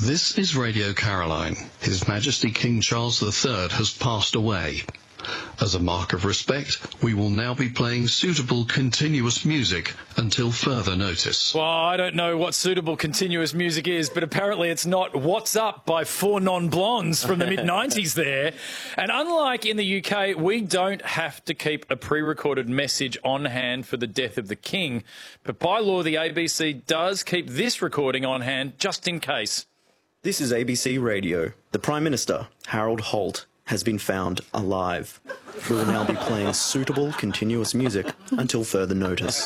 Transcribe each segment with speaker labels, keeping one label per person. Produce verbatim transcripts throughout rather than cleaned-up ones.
Speaker 1: This is Radio Caroline. His Majesty King Charles the Third has passed away. As a mark of respect, we will now be playing suitable continuous music until further notice.
Speaker 2: Well, I don't know what suitable continuous music is, but apparently it's not What's Up by Four Non-Blondes from the mid nineties there. And unlike in the U K, we don't have to keep a pre-recorded message on hand for the death of the king. But by law, the A B C does keep this recording on hand just in case.
Speaker 3: This is A B C Radio. The Prime Minister, Harold Holt, has been found alive. We will now be playing suitable continuous music until further notice.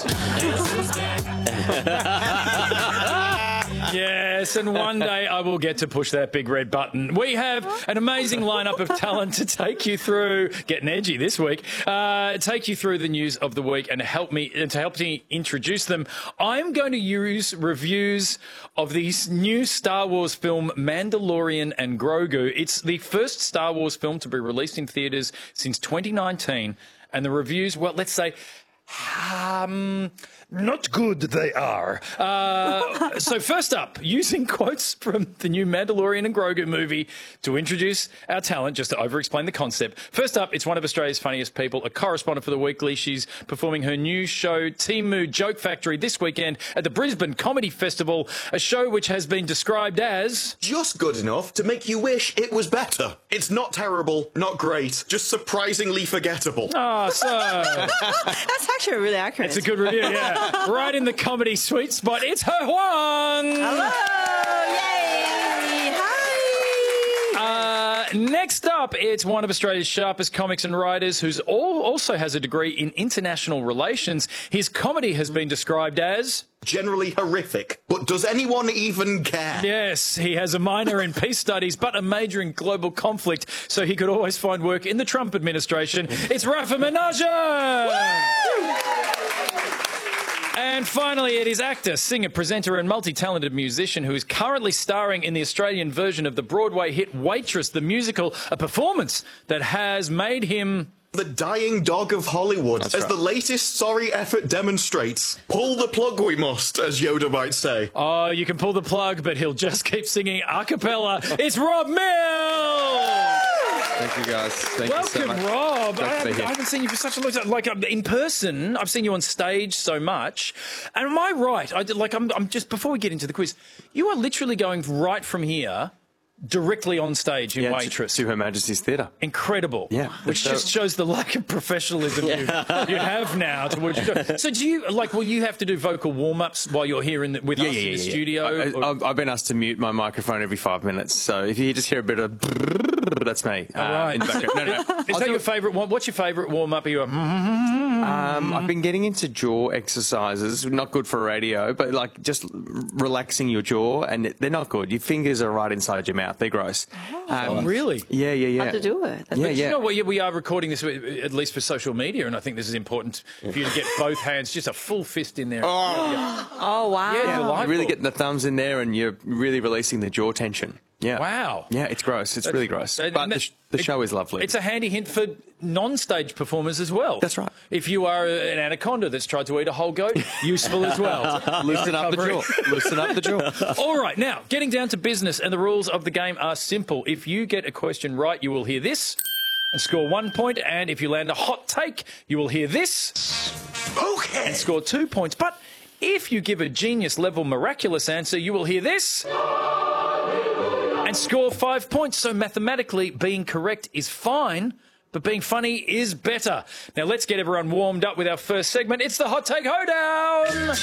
Speaker 2: Yes, and one day I will get to push that big red button. We have an amazing lineup of talent to take you through, getting edgy this week, uh, take you through the news of the week and help me and to help me introduce them. I'm going to use reviews of the new Star Wars film Mandalorian and Grogu. It's the first Star Wars film to be released in theatres since twenty nineteen, and the reviews, well, let's say, Um, not good they are. Uh, so first up, using quotes from the new Mandalorian and Grogu movie to introduce our talent, just to over-explain the concept. First up, it's one of Australia's funniest people, a correspondent for The Weekly. She's performing her new show, Timu Joke Factory, this weekend at the Brisbane Comedy Festival, a show which has been described as
Speaker 4: just good enough to make you wish it was better. It's not terrible, not great, just surprisingly forgettable.
Speaker 2: Ah, oh, so...
Speaker 5: That's actually really accurate.
Speaker 2: It's a good review, yeah. Right in the comedy sweet spot, it's He Huang!
Speaker 5: Hello! Yay! Hi!
Speaker 2: Uh, next up, it's one of Australia's sharpest comics and writers who also has a degree in international relations. His comedy has been described as
Speaker 4: generally horrific, but does anyone even care?
Speaker 2: Yes, he has a minor in peace studies, but a major in global conflict, so he could always find work in the Trump administration. It's Rafa Menage! And finally, it is actor, singer, presenter and multi-talented musician who is currently starring in the Australian version of the Broadway hit Waitress, the musical, a performance that has made him
Speaker 4: the dying dog of Hollywood. That's as right. The latest sorry effort demonstrates. Pull the plug we must, as Yoda might say.
Speaker 2: Oh, you can pull the plug, but he'll just keep singing a cappella. It's Rob Mills!
Speaker 6: Thank you, guys. Thank
Speaker 2: Welcome,
Speaker 6: you so much.
Speaker 2: Rob. I haven't, I haven't seen you for such a long time. Like, in person, I've seen you on stage so much. And am I right? I, like, I'm, I'm just, before we get into the quiz, you are literally going right from here directly on stage in
Speaker 6: yeah,
Speaker 2: Waitress.
Speaker 6: To, to Her Majesty's Theatre.
Speaker 2: Incredible.
Speaker 6: Yeah.
Speaker 2: Which
Speaker 6: so,
Speaker 2: just shows the lack of professionalism you, you have now to what you do. So do you, like, will you have to do vocal warm-ups while you're here in the, with
Speaker 6: yeah,
Speaker 2: us
Speaker 6: yeah,
Speaker 2: in the
Speaker 6: yeah,
Speaker 2: studio?
Speaker 6: I, I've, I've been asked to mute my microphone every five minutes, so if you just hear a bit of that's me.
Speaker 2: All right. Uh, in the background. No, no, no. Is that your favourite one? What's your favourite warm-up? Are you a...
Speaker 6: Um, I've been getting into jaw exercises. Not good for radio, but like just relaxing your jaw, and they're not good. Your fingers are right inside your mouth. They're gross.
Speaker 2: Oh, um, really?
Speaker 6: Yeah, yeah, yeah.
Speaker 5: How to do it?
Speaker 6: That's yeah,
Speaker 2: but
Speaker 6: yeah.
Speaker 2: You know what? We are recording this at least for social media, and I think this is important for you to get both hands, just a full fist in there.
Speaker 5: Oh, oh wow!
Speaker 2: Yeah,
Speaker 6: yeah, you're really getting the thumbs in there, and you're really releasing the jaw tension. Yeah.
Speaker 2: Wow.
Speaker 6: Yeah, it's gross. It's
Speaker 2: That's,
Speaker 6: really gross. But the, sh the show is lovely.
Speaker 2: It's a handy hint for non-stage performers as well.
Speaker 6: That's right.
Speaker 2: If you are an anaconda that's tried to eat a whole goat, useful as well.
Speaker 6: Loosen up the jaw. Loosen up the jaw.
Speaker 2: All right, now, getting down to business, and the rules of the game are simple. If you get a question right, you will hear this and score one point, and if you land a hot take, you will hear this
Speaker 4: okay.
Speaker 2: and score two points. But if you give a genius-level miraculous answer, you will hear this and score five points. So mathematically, being correct is fine, but being funny is better. Now, let's get everyone warmed up with our first segment. It's the Hot Take Hoedown!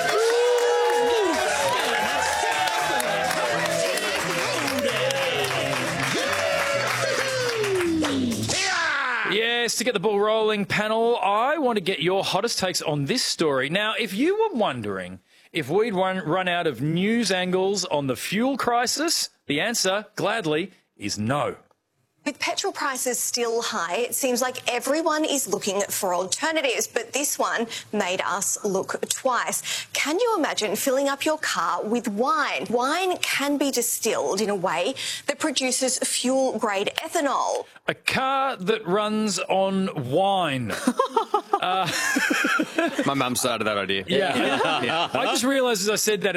Speaker 2: Yes, to get the ball rolling, panel, I want to get your hottest takes on this story. Now, if you were wondering if we'd run, run out of news angles on the fuel crisis, the answer, gladly, is no.
Speaker 7: With petrol prices still high, it seems like everyone is looking for alternatives, but this one made us look twice. Can you imagine filling up your car with wine? Wine can be distilled in a way that produces fuel-grade ethanol.
Speaker 2: A car that runs on wine. uh,
Speaker 6: My mum started that idea.
Speaker 2: Yeah. yeah. I just realised as I said that